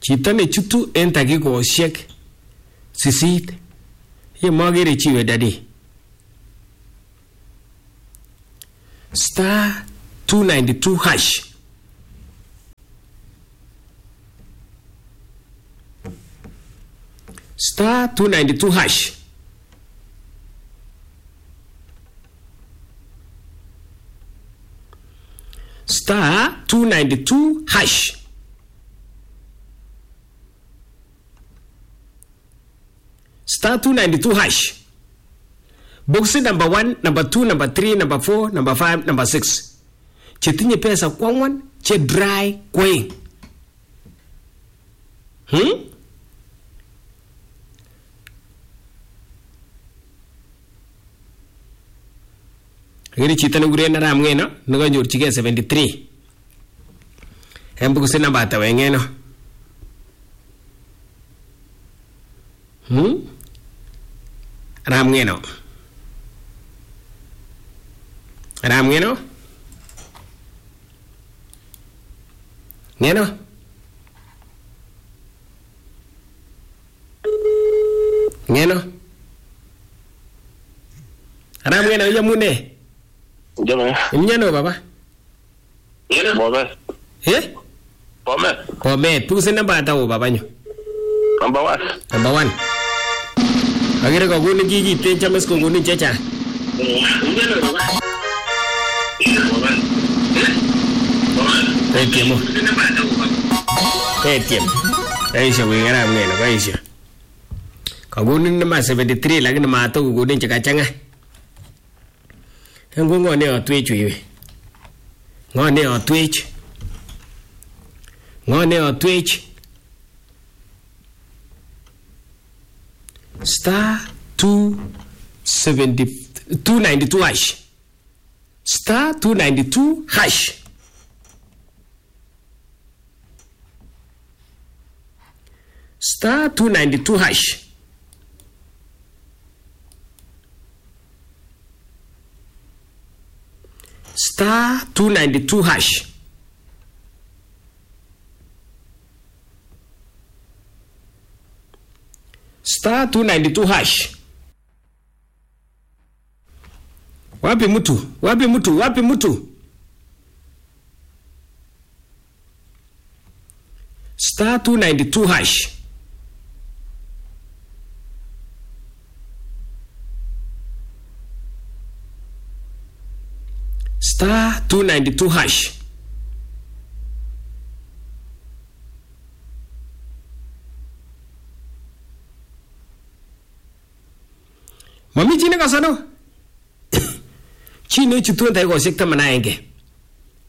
Chito ne chutu en takikoshek 8. Ye magere chiwe dadi. Star 292 hash. Star 292 hash. Star 292 hash. Star 292 hash. Box number 1, number 2, number 3, number 4, number 5, number 6. Chetinye pesa kwangwan, che dry kweng. Ngiri chito nugure na ram ngeno, nakanyorchige 73. Box number ata wengeno. Ram ngeno. Ram ngeno. Ngeno. Ngeno. Ram ngeno yamune. Jana. Ngeno baba. Ngeno baba. Baba. Baba, puse namba ata o baba nyo. Number 1. Number 1. Agere ko guni gigi te chames ko guni checha. Ngeno baba. Tiemo. Tiemo. Kaisha wingara mngeno kaisha. Kaguni namba 73 lakini mato guni chakachanga. Ngo ngone otwech wiwe. Ngone otwech. Ngone otwech. Star 292 hash. Star 292 hash. Star 292 hash. Star 292 hash. Star 292 hash. Wapi mtu? Wapi mtu? Wapi mtu? Star 292 hash. Star 292 hash. Mami chine kasano. Chine chutu ntai ko sekta manaenge.